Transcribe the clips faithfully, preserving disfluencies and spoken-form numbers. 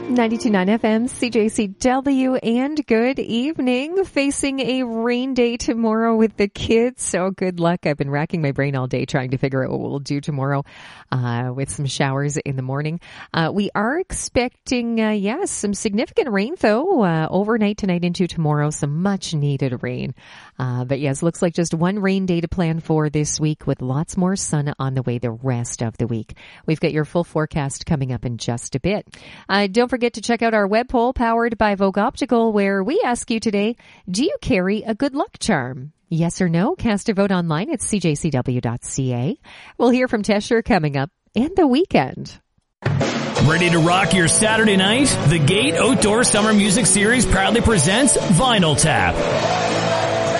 ninety-two point nine F M, C J C W, and good evening. Facing a rain day tomorrow with the kids, so good luck. I've been racking my brain all day trying to figure out what we'll do tomorrow uh, with some showers in the morning. Uh, we are expecting, uh, yes, some significant rain, though, uh, overnight tonight into tomorrow, some much-needed rain. Uh, but yes, looks like just one rain day to plan for this week with lots more sun on the way the rest of the week. We've got your full forecast coming up in just a bit. Uh, don't forget to check out our web poll powered by Vogue Optical, where we ask you today, do you carry a good luck charm? Yes or no? Cast a vote online at c j c w dot c a. We'll hear from Tesher coming up and the weekend. Ready to rock your Saturday night? The Gate Outdoor Summer Music Series proudly presents Vinyl Tap.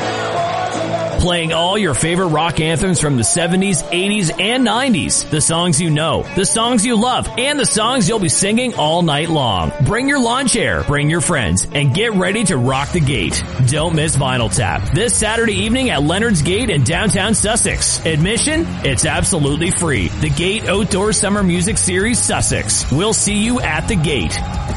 Playing all your favorite rock anthems from the seventies, eighties, and nineties. The songs you know, the songs you love, and the songs you'll be singing all night long. Bring your lawn chair, bring your friends, and get ready to rock the Gate. Don't miss Vinyl Tap this Saturday evening at Leonard's Gate in downtown Sussex. Admission? It's absolutely free. The Gate Outdoor Summer Music Series Sussex. We'll see you at the Gate.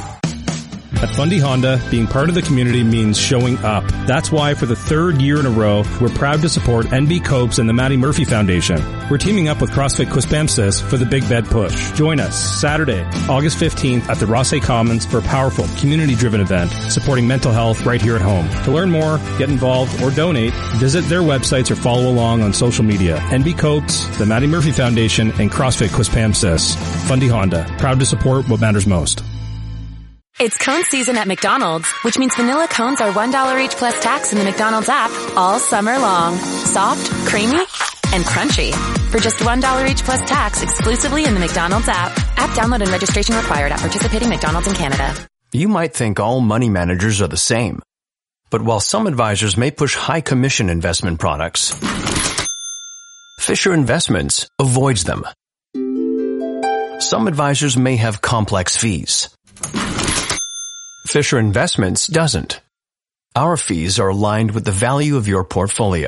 At Fundy Honda, being part of the community means showing up. That's why for the third year in a row, we're proud to support N B Copes and the Maddie Murphy Foundation. We're teaming up with CrossFit Quispamsis for the Big Bed Push. Join us Saturday, August fifteenth at the Rossay Commons for a powerful, community-driven event supporting mental health right here at home. To learn more, get involved, or donate, visit their websites or follow along on social media. N B Copes, the Maddie Murphy Foundation, and CrossFit Quispamsis. Fundy Honda, proud to support what matters most. It's cone season at McDonald's, which means vanilla cones are one dollar each plus tax in the McDonald's app all summer long. Soft, creamy, and crunchy. For just one dollar each plus tax exclusively in the McDonald's app. App download and registration required at participating McDonald's in Canada. You might think all money managers are the same. But while some advisors may push high commission investment products, Fisher Investments avoids them. Some advisors may have complex fees. Fisher Investments doesn't. Our fees are aligned with the value of your portfolio.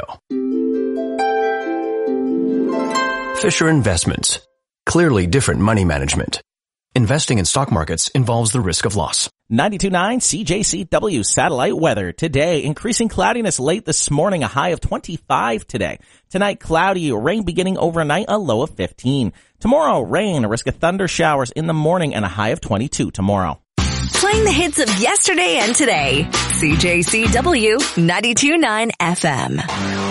Fisher Investments. Clearly different money management. Investing in stock markets involves the risk of loss. ninety-two point nine C J C W satellite weather. Today, increasing cloudiness late this morning, a high of twenty-five today. Tonight, cloudy, rain beginning overnight, a low of fifteen. Tomorrow, rain, a risk of thunder showers in the morning, and a high of twenty-two tomorrow. Playing the hits of yesterday and today. C J C W ninety-two point nine F M.